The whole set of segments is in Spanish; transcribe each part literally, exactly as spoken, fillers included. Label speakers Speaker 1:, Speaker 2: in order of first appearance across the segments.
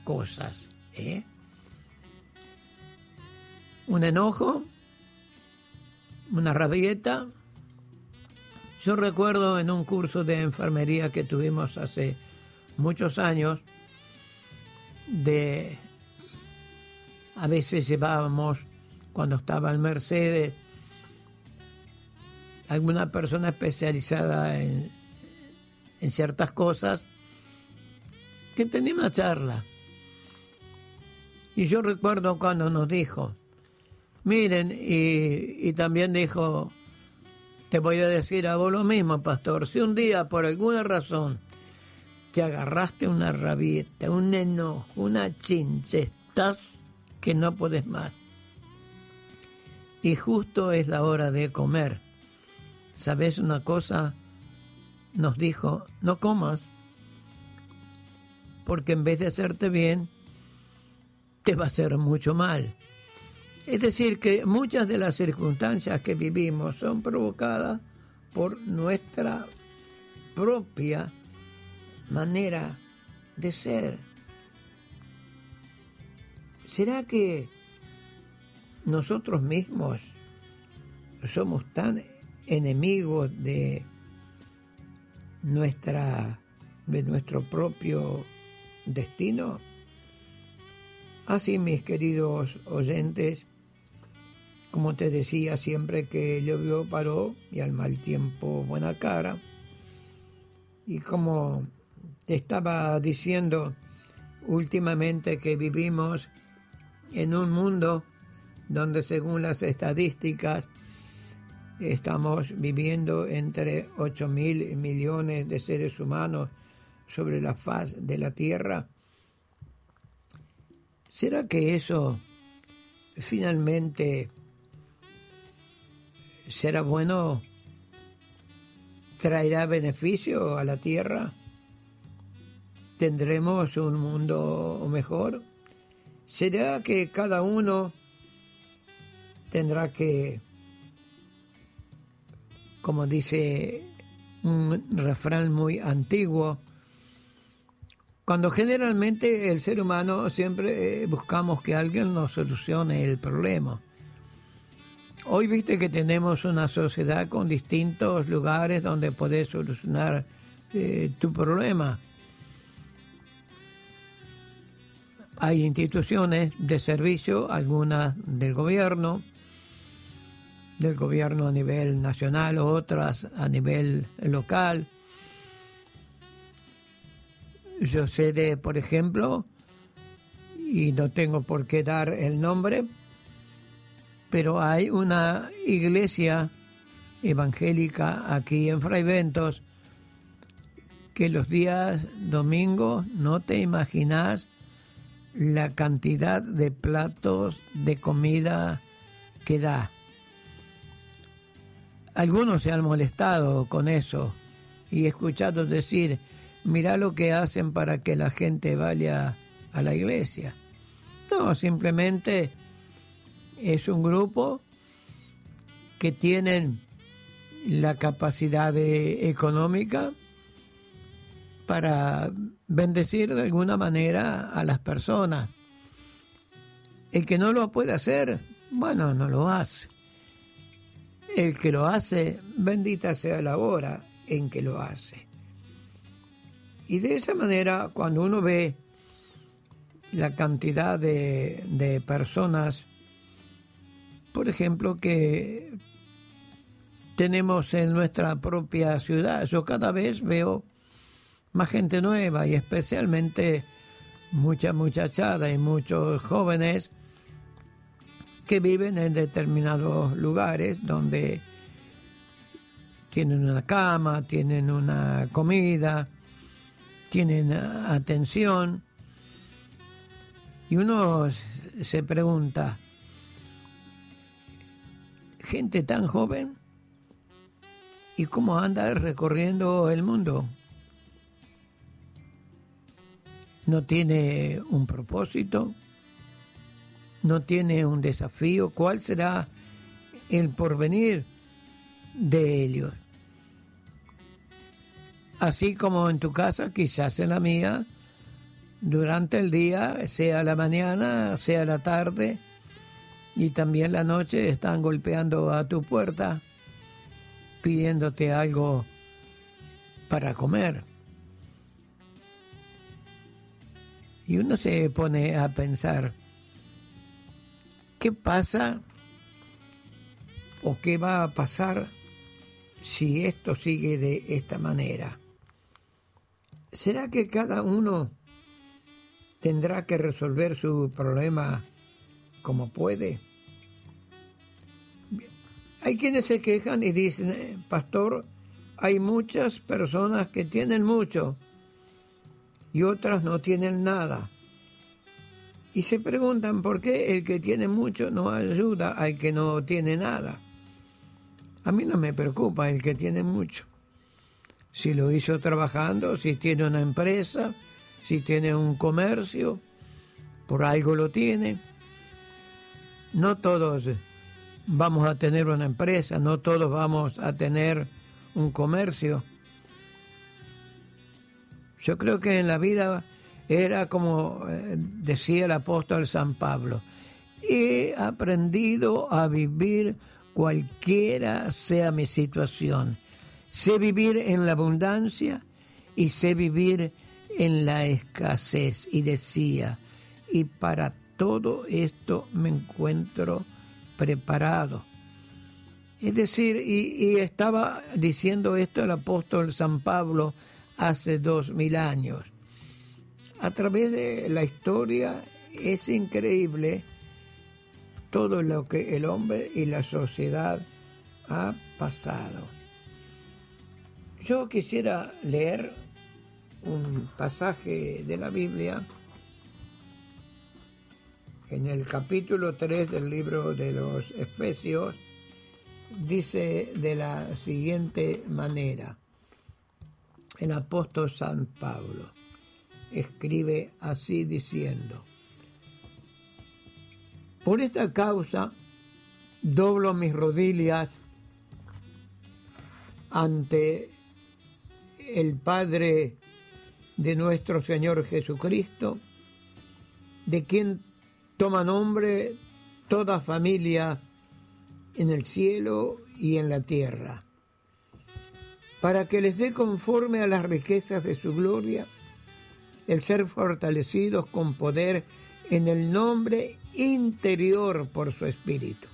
Speaker 1: cosas, ¿eh? Un enojo, una rabieta. Yo recuerdo en un curso de enfermería que tuvimos hace muchos años, de a veces llevábamos, cuando estaba en Mercedes, alguna persona especializada en, en ciertas cosas, que tenía una charla. Y yo recuerdo cuando nos dijo, miren, y, y también dijo, te voy a decir a vos lo mismo, pastor, si un día por alguna razón te agarraste una rabieta, un enojo, una chinche, estás que no podés más. Y justo es la hora de comer. ¿Sabés una cosa? Nos dijo, no comas, porque en vez de hacerte bien, te va a hacer mucho mal. Es decir, que muchas de las circunstancias que vivimos son provocadas por nuestra propia manera de ser. ¿Será que nosotros mismos somos tan enemigos de nuestra de nuestro propio destino? Así, mis queridos oyentes, como te decía, siempre que llovió paró y al mal tiempo buena cara. Y como te estaba diciendo últimamente, que vivimos en un mundo donde, según las estadísticas, estamos viviendo entre ocho mil millones de seres humanos sobre la faz de la Tierra. ¿Será que eso finalmente será bueno? ¿Traerá beneficio a la Tierra? ¿Tendremos un mundo mejor? ¿Será que cada uno tendrá que, como dice un refrán muy antiguo, cuando generalmente el ser humano siempre buscamos que alguien nos solucione el problema? Hoy viste que tenemos una sociedad con distintos lugares donde podés solucionar eh, tu problema. Hay instituciones de servicio, algunas del gobierno, del gobierno a nivel nacional, otras a nivel local. Yo sé de, por ejemplo, y no tengo por qué dar el nombre, pero hay una iglesia evangélica aquí en Fraiventos que los días domingos no te imaginas la cantidad de platos de comida que da. Algunos se han molestado con eso y he escuchado decir, mirá lo que hacen para que la gente vaya a la iglesia. No, simplemente es un grupo que tienen la capacidad de, económica para bendecir de alguna manera a las personas. El que no lo puede hacer, bueno, no lo hace. El que lo hace, bendita sea la hora en que lo hace. Y de esa manera, cuando uno ve la cantidad de, de personas, por ejemplo, que tenemos en nuestra propia ciudad, yo cada vez veo más gente nueva y especialmente mucha muchachada y muchos jóvenes que viven en determinados lugares donde tienen una cama, tienen una comida, tienen atención. Y uno se pregunta, gente tan joven, ¿y cómo anda recorriendo el mundo? No tiene un propósito, no tiene un desafío. ¿Cuál será el porvenir de ellos? Así como en tu casa, quizás en la mía, durante el día, sea la mañana, sea la tarde, y también la noche están golpeando a tu puerta, pidiéndote algo para comer. Y uno se pone a pensar, ¿qué pasa o qué va a pasar si esto sigue de esta manera? ¿Será que cada uno tendrá que resolver su problema como puede? Hay quienes se quejan y dicen, pastor, hay muchas personas que tienen mucho y otras no tienen nada. Y se preguntan por qué el que tiene mucho no ayuda al que no tiene nada. A mí no me preocupa el que tiene mucho. Si lo hizo trabajando, si tiene una empresa, si tiene un comercio, por algo lo tiene. No todos vamos a tener una empresa, no todos vamos a tener un comercio. Yo creo que en la vida era como decía el apóstol San Pablo, he aprendido a vivir cualquiera sea mi situación. Sé vivir en la abundancia y sé vivir en la escasez. Y decía, y para todo esto me encuentro preparado. Es decir, y, y estaba diciendo esto el apóstol San Pablo hace dos mil años. A través de la historia es increíble todo lo que el hombre y la sociedad ha pasado. Yo quisiera leer un pasaje de la Biblia en el capítulo tres del libro de los Efesios. Dice de la siguiente manera, el apóstol San Pablo escribe así diciendo, por esta causa doblo mis rodillas ante el Padre de nuestro Señor Jesucristo, de quien toma nombre toda familia en el cielo y en la tierra, para que les dé conforme a las riquezas de su gloria el ser fortalecidos con poder en el nombre interior por su Espíritu.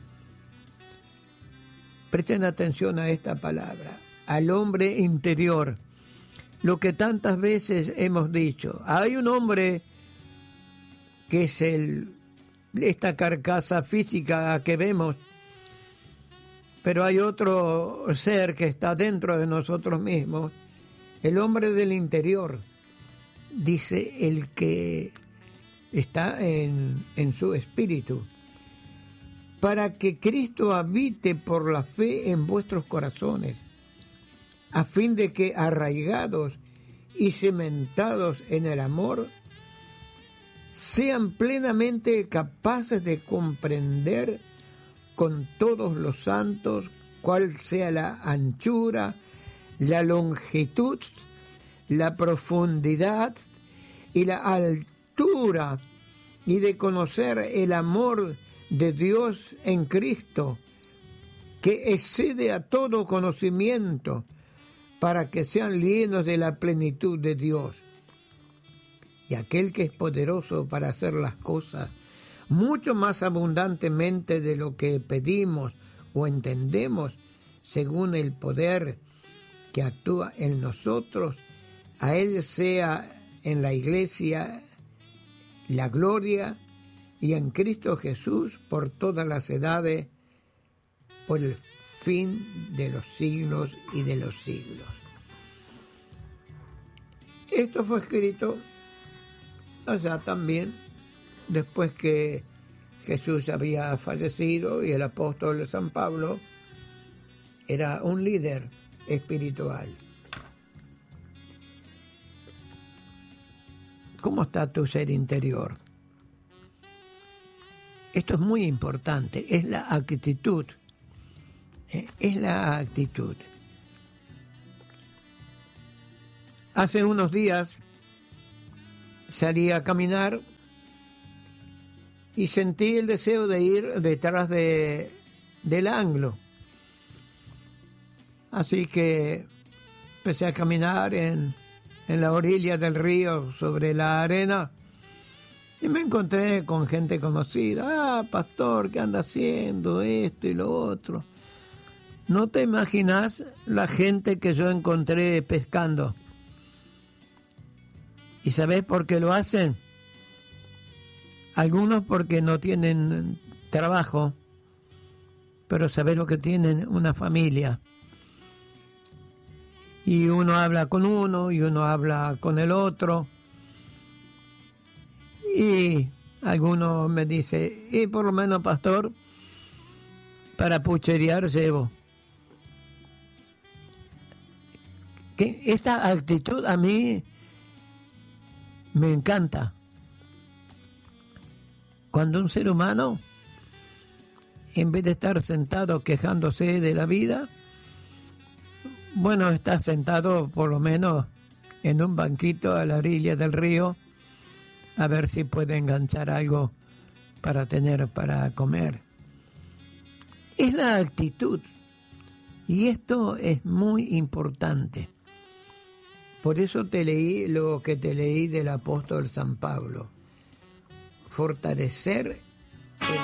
Speaker 1: Presten atención a esta palabra, al hombre interior. Lo que tantas veces hemos dicho, hay un hombre que es el, esta carcasa física que vemos, pero hay otro ser que está dentro de nosotros mismos, el hombre del interior, dice el que está en, en su espíritu, para que Cristo habite por la fe en vuestros corazones, a fin de que arraigados y cimentados en el amor, sean plenamente capaces de comprender con todos los santos cuál sea la anchura, la longitud, la profundidad y la altura, y de conocer el amor de Dios en Cristo, que excede a todo conocimiento, para que sean llenos de la plenitud de Dios. Y aquel que es poderoso para hacer las cosas mucho más abundantemente de lo que pedimos o entendemos, según el poder que actúa en nosotros, a Él sea en la Iglesia la gloria y en Cristo Jesús por todas las edades, por el fin de los siglos y de los siglos. Esto fue escrito allá también, después que Jesús había fallecido y el apóstol San Pablo era un líder espiritual. ¿Cómo está tu ser interior? Esto es muy importante, es la actitud, ¿eh? es la actitud. Hace unos días salí a caminar y sentí el deseo de ir detrás de, del Anglo. Así que empecé a caminar en, en la orilla del río, sobre la arena, y me encontré con gente conocida. Ah, pastor, ¿qué anda haciendo? Esto y lo otro. No te imaginas la gente que yo encontré pescando. ¿Y sabés por qué lo hacen? Algunos porque no tienen trabajo, pero sabés lo que tienen, una familia. Y uno habla con uno y uno habla con el otro. Y alguno me dice, y por lo menos, pastor, para pucherear llevo. Que esta actitud a mí me encanta. Cuando un ser humano, en vez de estar sentado quejándose de la vida, bueno, está sentado por lo menos en un banquito a la orilla del río, a ver si puede enganchar algo para tener para comer. Es la actitud. Y esto es muy importante. Por eso te leí lo que te leí del apóstol San Pablo. Fortalecer el...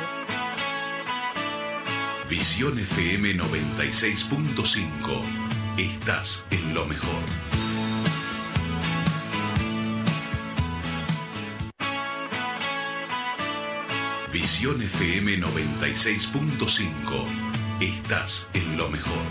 Speaker 2: Visión F M noventa y seis punto cinco. Estás en lo mejor. Visión F M noventa y seis punto cinco. Estás en lo mejor.